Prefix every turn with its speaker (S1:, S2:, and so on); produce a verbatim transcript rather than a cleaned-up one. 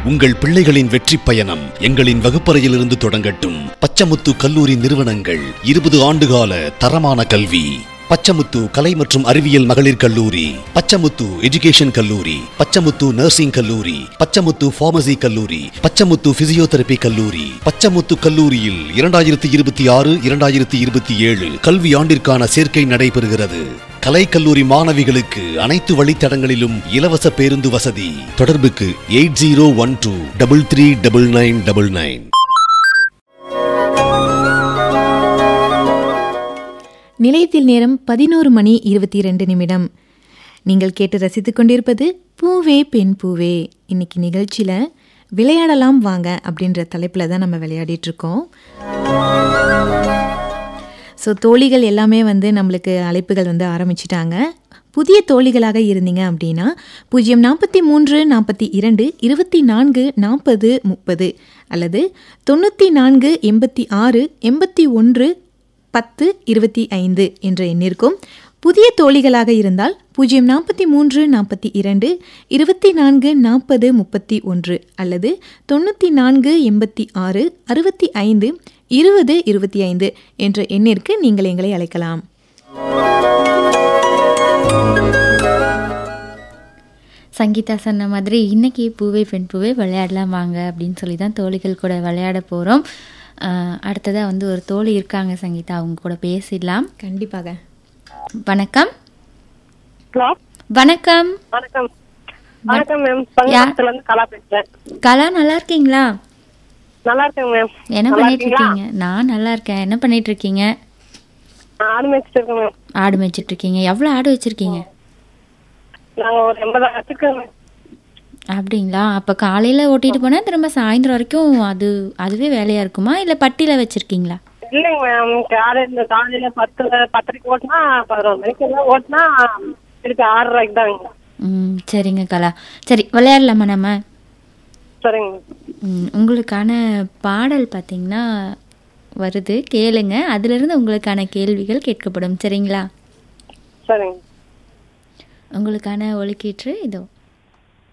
S1: உங்கள் பிள்ளைகளின் வெற்றி பயணம் எங்களின் வகுப்பறையிலிருந்து தொடங்கட்டும். பச்சமுத்து கல்லூரி நிறுவனங்கள், இருபது ஆண்டுகால தரமான கல்வி. பச்சமுத்து கலை மற்றும் அறிவியல் மகளிர் கல்லூரி, பச்சமுத்து எஜுகேஷன் கல்லூரி, பச்சமுத்து நர்சிங் கல்லூரி, பச்சமுத்து பார்மசி கல்லூரி, பச்சமுத்து பிசியோதெரபி கல்லூரி. பச்சமுத்து கல்லூரியில் இரண்டாயிரத்தி இருபத்தி ஆறு இரண்டாயிரத்தி இருபத்தி ஏழு கல்வி ஆண்டிற்கான சேர்க்கை நடைபெறுகிறது. கலை கல்லூரி மாணவிகளுக்கு அனைத்து வழித்தடங்களிலும் இலவச பேருந்து வசதி. தொடர்புக்கு eight zero one two double three double nine double nine.
S2: நிலையத்தில் நேரம் பதினோரு மணி இருபத்தி இரண்டு நிமிடம். நீங்கள் கேட்டு ரசித்துக் கொண்டிருப்பது பூவே பெண் பூவே. இன்னைக்கு நிகழ்ச்சியில் விளையாடலாம் வாங்க அப்படின்ற தலைப்பில் தான் நம்ம விளையாடிட்டு இருக்கோம். ஸோ தோழிகள் எல்லாமே வந்து நம்மளுக்கு அழைப்புகள் வந்து ஆரம்பிச்சிட்டாங்க. புதிய தோழிகளாக இருந்தீங்க அப்படின்னா பூஜ்ஜியம் நாற்பத்தி மூன்று நாற்பத்தி இரண்டு இருபத்தி நான்கு நாற்பது முப்பது அல்லது தொண்ணூற்றி நான்கு எண்பத்தி ஆறு எண்பத்தி ஒன்று பத்து இருபத்தி ஐந்து என்ற எண்ணிற்கும், புதிய தோழிகளாக இருந்தால் பூஜ்ஜியம் நாற்பத்தி மூன்று நாற்பத்தி இரண்டு இருபத்தி நான்கு நாற்பது முப்பத்தி ஒன்று அல்லது தொண்ணூற்றி நான்கு எண்பத்தி ஆறு அறுபத்தி ஐந்து இருபது இருபத்தி ஐந்து என்ற எண்ணிற்கு நீங்கள் எங்களை அழைக்கலாம்.
S3: சங்கீதா சொன்ன மாதிரி இன்னைக்கு பூவே பெண் பூவே விளையாடலாம் வாங்க அப்படின்னு சொல்லி தான் தோழிகள் கூட விளையாட போகிறோம். அடுத்ததாக வந்து ஒரு தோழி இருக்காங்க சங்கீதா, அவங்க கூட பேசிடலாம்.
S2: கண்டிப்பாக.
S3: வணக்கம்.
S4: ஹலோ,
S3: வணக்கம்.
S4: வணக்கம். வணக்கம் மேம். பங்கத்துல இருந்து கலா பேசுறேன்.
S3: கலா, நல்லா இருக்கீங்களா?
S4: நல்லா இருக்கேன் மேம்.
S3: என்ன பண்ணிட்டு இருக்கீங்க? நான் நல்லா இருக்கேன். என்ன பண்ணிட்டு இருக்கீங்க?
S4: ஆடு மேய்ச்சிட்டு இருக்கேன் மேம்.
S3: ஆடு மேய்ச்சிட்டு இருக்கீங்க. எவ்வளோ ஆடு வச்சிருக்கீங்க?
S4: நாங்க ஒரு எண்பது வச்சிருக்கோம்.
S3: அப்படிங்களா? அப்போ காலையில் ஓட்டிட்டு போனால் திரும்ப சாயந்தரம் வரைக்கும் அது அதுவே வேலையாக இருக்குமா, இல்லை பட்டியில் வச்சுருக்கீங்களா?
S4: இல்லைங்க மேம், காலையில் காலையில் பத்து பத்தரைக்கு ஓட்டினா பதினொரு மணிக்கு ஓட்டினா திருப்பி ஆறு ரூபாய்க்கு தாங்க.
S3: ம், சரிங்க கலா. சரி, விளையாடலாமா நம்ம?
S4: சரிங்க.
S3: ம், உங்களுக்கான பாடல் பார்த்தீங்கன்னா வருது, கேளுங்க. அதிலிருந்து உங்களுக்கான கேள்விகள் கேட்கப்படும். சரிங்களா?
S4: சரிங்க.
S3: உங்களுக்கான ஒலிக்கீற்று இதோ.